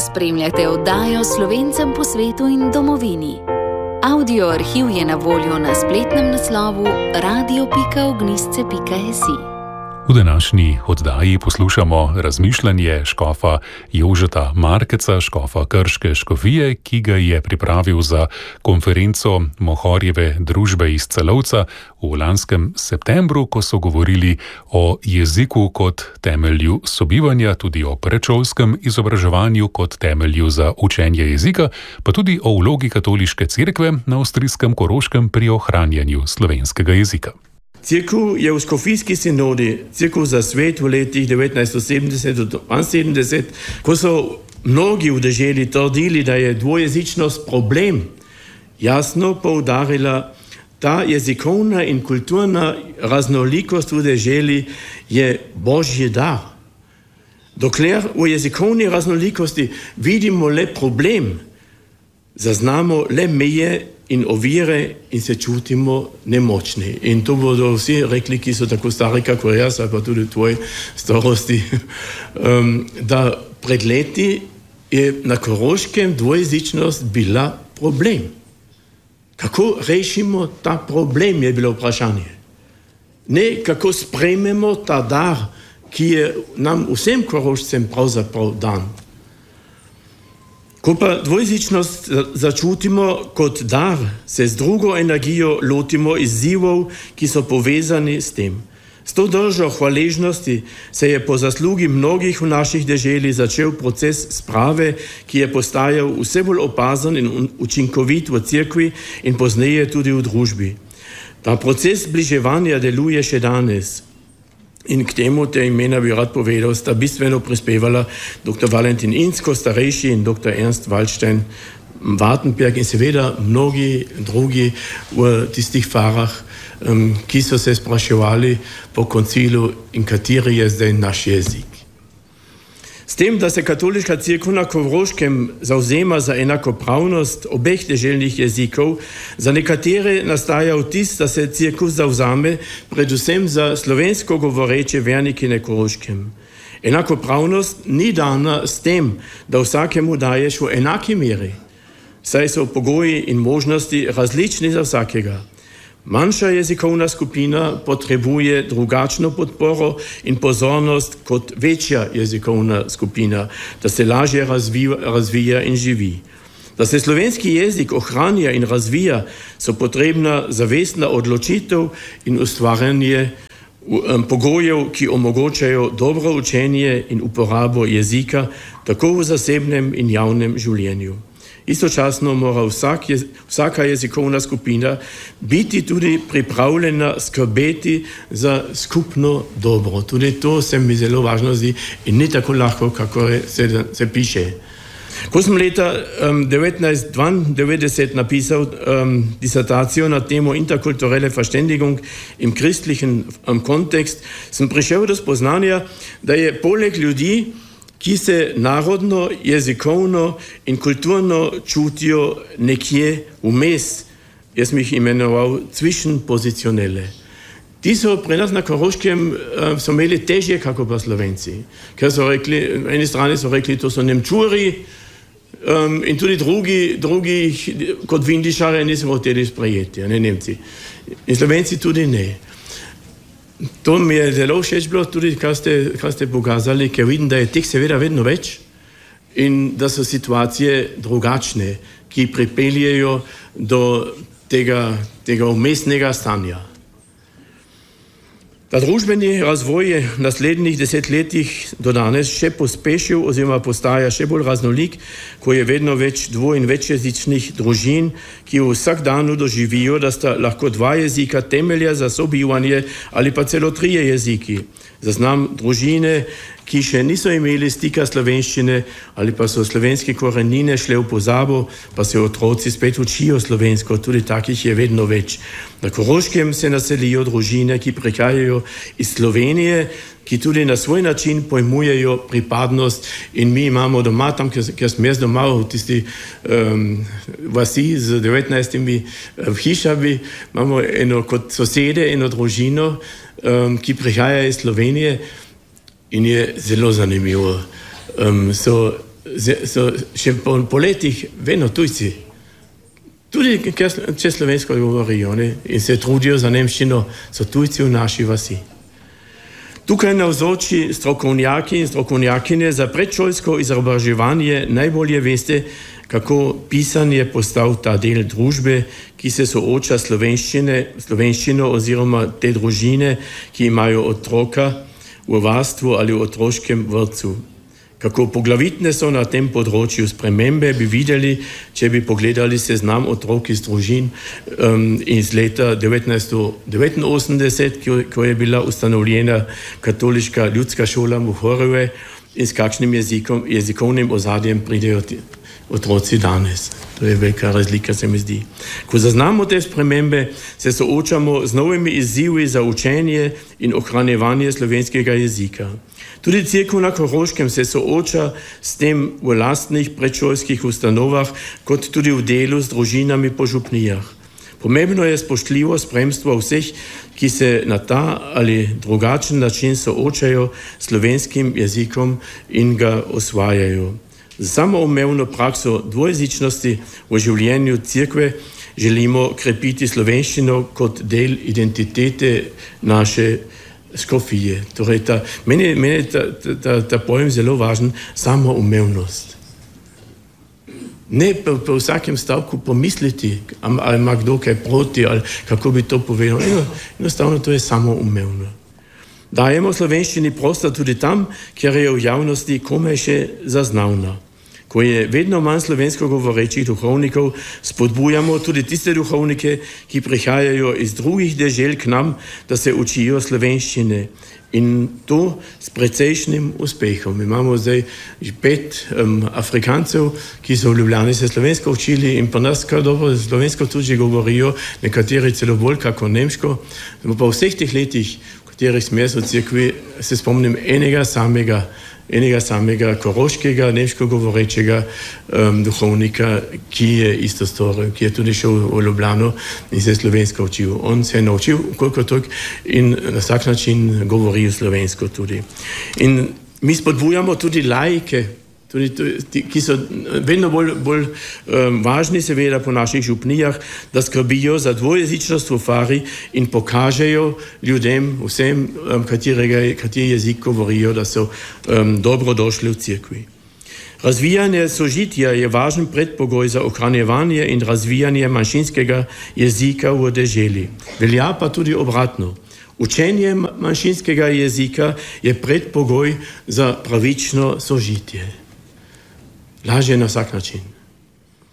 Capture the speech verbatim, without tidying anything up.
Spremljate oddajo Slovencem po svetu in domovini. Audio arhiv je na voljo na spletnem naslovu radio pika ognjisce pika si. V današnji oddaji poslušamo razmišljanje škofa Jožeta Markeca, škofa Krške škofije, ki ga je pripravil za konferenco Mohorjeve družbe iz Celovca v lanskem septembru, ko so govorili o jeziku kot temelju sobivanja, tudi o predšolskem izobraževanju kot temelju za učenje jezika, pa tudi o vlogi katoliške cerkve na avstrijskem Koroškem pri ohranjanju slovenskega jezika. Cerkev je v škofijski sinodi, Cerkev za svet v letih devetnajststo sedemdeset do dvainsedemdeset, ko so mnogi v deželi trdili, da je dvojezičnost problem, jasno poudarila, ta jezikovna in kulturna raznolikost v deželi je božji dar. Dokler v jezikovni raznolikosti vidimo le problem, zaznamo le meje in ovire in se čutimo nemočni. In to bodo vsi rekli, ki so tako stari, kako jaz, ali pa tudi tvoje starosti, um, da pred leti je na Koroškem dvojezičnost bila problem. Kako rešimo ta problem, je bilo vprašanje. Ne, kako sprejmemo ta dar, ki je nam vsem Korošcem pravzaprav dan. Ko pa dvojezičnost začutimo kot dar, se z drugo energijo lotimo izzivov, ki so povezani s tem. S to držo hvaležnosti se je po zaslugi mnogih v naših deželi začel proces sprave, ki je postajal vse bolj opazen in učinkovit v cerkvi in pozneje tudi v družbi. Ta proces zbliževanja deluje še danes. In k temu te imena bi rad povedal, sta bistveno prispevala doktor Valentin Insko, starejši, in doktor Ernst Waldstein Wartenberg in seveda mnogi drugi v tistih farah, um, ki so se spraševali po koncilu, in kateri je zdaj naš jezik. S tem, da se katoliška cerkev na Koroškem zavzema za enakopravnost obeh deželnih jezikov, za nekatere nastaja vtis, da se cerkev zavzame predvsem za slovensko govoreče vernike na Koroškem. Enakopravnost ni dana s tem, da vsakemu daješ v enaki meri, saj so pogoji in možnosti različni za vsakega. Manjša jezikovna skupina potrebuje drugačno podporo in pozornost kot večja jezikovna skupina, da se lažje razvija, razvija in živi. Da se slovenski jezik ohranja in razvija, so potrebna zavestna odločitev in ustvarjanje pogojev, ki omogočajo dobro učenje in uporabo jezika tako v zasebnem in javnem življenju. Istočasno mora vsak, vsaka jezikovna skupina biti tudi pripravljena skrbeti za skupno dobro. Tudi to se mi zelo važno zdi in ni tako lahko, kako se, se piše. Ko sem leta um, devetnajststo dvaindevetdeset napisal um, disertacijo na temo interkulturelle Verständigung im christlichen um, Kontext, sem prišel do spoznanja, da je poleg ljudi, ki se narodno, jezikovno in kulturno čutijo nekje vmes, jaz mi jih imenoval zwischenpositionelle. Ti so pri nas na Koroškem uh, so imeli težje, kako pa Slovenci. Ker so rekli, na eni strani so rekli, to so Nemčuri, um, in tudi drugi, drugi kot Vindišare nismo hoteli sprejeti, ne Nemci. In Slovenci tudi ne. To mi je zelo všeč bilo tudi, kar ste, kar ste pokazali, ker vidim, da je teh seveda vedno več in da so situacije drugačne, ki pripeljejo do tega, tega umestnega stanja. Ta družbeni razvoj je v naslednjih desetletjih do danes še pospešil oziroma postaja še bolj raznolik, ko je vedno več dvo- in večjezičnih družin, ki v vsak danu doživijo, da sta lahko dva jezika temelja za sobivanje ali pa celo trije jeziki. Zaznam družine, ki še niso imeli stika slovenščine ali pa so slovenske korenine šle v pozabo, pa se otroci spet učijo slovensko, tudi takih je vedno več. Na Koroškem se naselijo družine, ki prihajajo iz Slovenije, ki tudi na svoj način pojmujejo pripadnost, in mi imamo doma, tam, ker sem jaz doma v tisti um, vasi z devetnajstimi hišami, imamo eno kot sosede, eno družino, um, ki prihaja iz Slovenije in je zelo zanimivo. Um, so so, še po, po letih vedno tujci, tudi če slovensko govorijo, ne, in se trudijo za nemščino, so tujci v naši vasi. Tukaj navzoči strokovnjaki in strokovnjakinje za predšolsko izobraževanje najbolje veste, kako pisan je postal ta del družbe, ki se sooča slovenščino oziroma te družine, ki imajo otroka v varstvu ali v otroškem vrtcu. Kako poglavitne so na tem področju spremembe, bi videli, če bi pogledali seznam otrok iz družin um, iz leta devetnajststo devetinosemdeset, ko je bila ustanovljena katoliška ljudska šola Mohorjeve in s kakšnim jezikom, jezikovnim ozadjem pridejo otroci danes. To je velika razlika, se mi zdi. Ko zaznamo te spremembe, se soočamo z novimi izzivi za učenje in ohranjevanje slovenskega jezika. Tudi cerkev na Koroškem se sooča s tem v lastnih predšolskih ustanovah, kot tudi v delu z družinami po župnijah. Pomembno je spoštljivo spremstvo vseh, ki se na ta ali drugačen način soočajo s slovenskim jezikom in ga osvajajo. Z samoumevno prakso dvojezičnosti v življenju cerkve želimo krepiti slovenščino kot del identitete naše škofije. Torej, ta, meni, meni je ta, ta, ta pojem zelo važen, samoumevnost. Ne po, po vsakem stavku pomisliti, ali ima kdo kaj proti, ali kako bi to povedal. Enostavno to je samoumevno. Dajemo slovenščini prostor tudi tam, kjer je v javnosti komaj še zaznavna. Ko je vedno manj slovensko govorečih duhovnikov, spodbujamo tudi tiste duhovnike, ki prihajajo iz drugih dežel k nam, da se učijo slovenščine. In to s precejšnjim uspehom. Imamo zdaj pet um, Afrikancev, ki so v Ljubljani se slovensko učili in pa nas kar dobro slovensko tudi govorijo, nekateri celo bolj kako nemško. Pa v vseh teh letih, v katerih smo jaz v cerkvi, se spomnim enega samega enega samega koroškega, nemško govorečega um, duhovnika, ki je isto storil, ki je tudi šel v Ljubljano in se slovensko učil. On se je naučil koliko toliko in na vsak način govori slovensko tudi. In mi spodbujamo tudi laike, tudi, tudi, ki so vedno bolj, bolj um, važni seveda po naših župnijah, da skrbijo za dvojezičnost v fari in pokažejo ljudem, vsem, um, katerega, kateri jezik govorijo, da so um, dobrodošli v cerkvi. Razvijanje sožitja je važen predpogoj za ohranjevanje in razvijanje manjšinskega jezika v deželi. Velja pa tudi obratno. Učenje manjšinskega jezika je predpogoj za pravično sožitje. Lažje na vsak način.